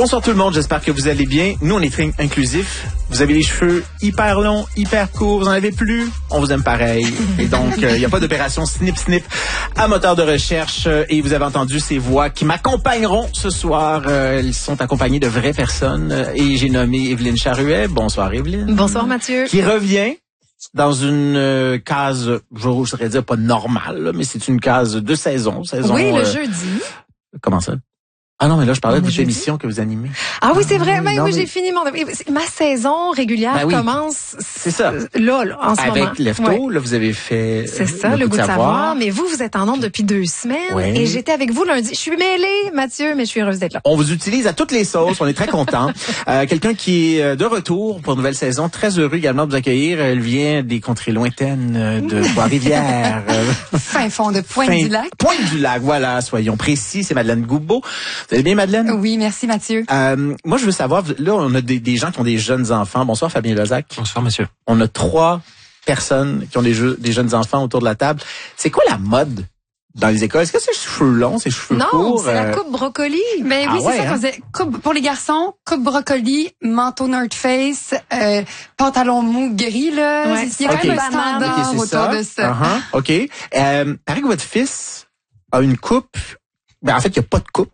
Bonsoir tout le monde, j'espère que vous allez bien. Nous, on est très inclusifs. Vous avez les cheveux hyper longs, hyper courts, vous en avez plus, on vous aime pareil. Et donc, il n'y a pas d'opération snip-snip à moteur de recherche. Et vous avez entendu ces voix qui m'accompagneront ce soir. Elles sont accompagnées de vraies personnes. Et j'ai nommé Evelyne Charuet. Bonsoir Evelyne. Bonsoir Mathieu. Qui revient dans une case, je voudrais dire pas normale, là, mais c'est une case de saison. Oui, le jeudi. Comment ça? Ah non, mais là, je parlais de votre émission que vous animez. Ah oui, c'est vrai. Oui, j'ai fini ma saison régulière commence. C'est ça. Là, en ce moment. Avec Lefto, là, vous avez fait. C'est ça, le goût de savoir. Mais vous êtes en ondes depuis 2 semaines. Oui. Et j'étais avec vous lundi. Je suis mêlée, Mathieu, mais je suis heureuse d'être là. On vous utilise à toutes les sauces. On est très contents. Quelqu'un qui est de retour pour une nouvelle saison. Très heureux également de vous accueillir. Elle vient des contrées lointaines de Trois-Rivières. Fin fond de Pointe-du-Lac. Pointe-du-Lac, voilà. Soyons précis. C'est Madeleine Goubbeau. Vous allez bien, Madeleine? Oui, merci, Mathieu. Moi, je veux savoir, là, on a des gens qui ont des jeunes enfants. Bonsoir, Fabien Lozac. Bonsoir, monsieur. On a 3 personnes qui ont des jeunes enfants autour de la table. C'est quoi la mode dans les écoles? Est-ce que c'est cheveux longs, c'est cheveux courts? Non, c'est la coupe brocoli. Ben oui, c'est ça qu'on faisait. Pour les garçons, coupe brocoli, manteau North Face, pantalon mou gris, là. Ouais. Il y a quand même un standard autour de ça. OK. Paraît que votre fils a une coupe. Ben, en fait, il n'y a pas de coupe.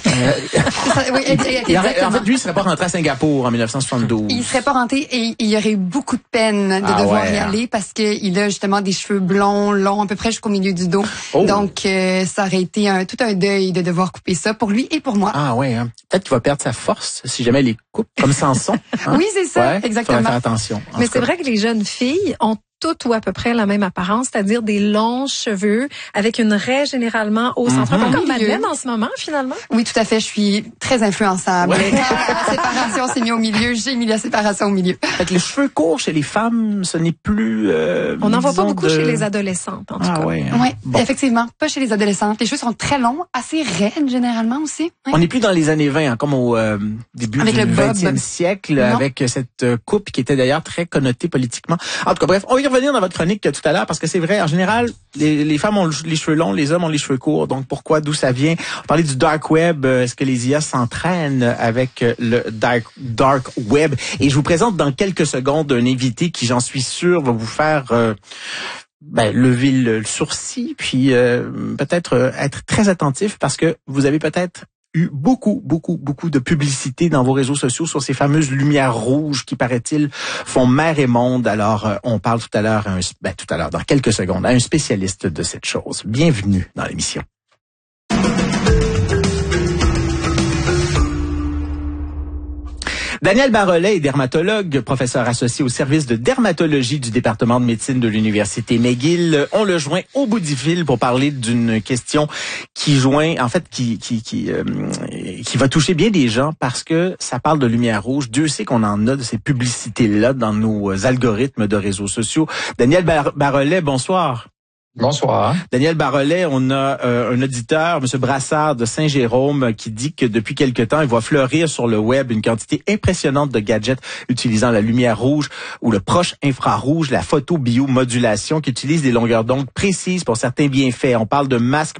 Oui, exactement. En fait, lui, il serait pas rentré à Singapour en 1972. Il serait pas rentré et il y aurait eu beaucoup de peine de devoir y aller parce qu'il a justement des cheveux blonds, longs, à peu près jusqu'au milieu du dos. Oh. Donc, ça aurait été tout un deuil de devoir couper ça pour lui et pour moi. Ah ouais, hein. Peut-être qu'il va perdre sa force si jamais il les coupe, comme Samson. Hein? Oui, c'est ça, exactement. Faudrait faire attention. Mais c'est vrai que les jeunes filles ont toutes ou à peu près la même apparence, c'est-à-dire des longs cheveux avec une raie généralement au centre, un peu comme Madeleine en ce moment, finalement. Oui, tout à fait. Je suis très influençable. Ouais. La séparation s'est mise au milieu. J'ai mis la séparation au milieu. Fait que les cheveux courts chez les femmes, ce n'est plus... on n'en voit pas beaucoup chez les adolescentes, en tout cas. Ouais, hein. Oui, effectivement. Pas chez les adolescentes. Les cheveux sont très longs, assez raides généralement aussi. Ouais. On n'est plus dans les années 20, hein, comme au début du 20e siècle, avec cette coupe qui était d'ailleurs très connotée politiquement. En tout cas, bref, on va y revenir dans votre chronique tout à l'heure, parce que c'est vrai, en général, les femmes ont les cheveux longs, les hommes ont les cheveux courts. Donc, pourquoi, d'où ça vient? On parlait du dark web. Est-ce que les IA s'entraînent avec le dark web? Et je vous présente dans quelques secondes un invité qui, j'en suis sûr, va vous faire... lever le sourcil, puis peut-être être très attentif, parce que vous avez peut-être eu beaucoup de publicité dans vos réseaux sociaux sur ces fameuses lumières rouges qui, paraît-il, font mer et monde. Alors, on parle tout à l'heure, dans quelques secondes, à un spécialiste de cette chose. Bienvenue dans l'émission. Daniel Barolet est dermatologue, professeur associé au service de dermatologie du département de médecine de l'Université McGill. On le joint au bout du fil pour parler d'une question qui va toucher bien des gens parce que ça parle de lumière rouge. Dieu sait qu'on en a de ces publicités-là dans nos algorithmes de réseaux sociaux. Daniel Barolet, bonsoir. Bonsoir. Daniel Barolet, on a un auditeur, M. Brassard de Saint-Jérôme, qui dit que depuis quelque temps, il voit fleurir sur le web une quantité impressionnante de gadgets utilisant la lumière rouge ou le proche infrarouge, la photobiomodulation, qui utilise des longueurs d'onde précises pour certains bienfaits. On parle de masques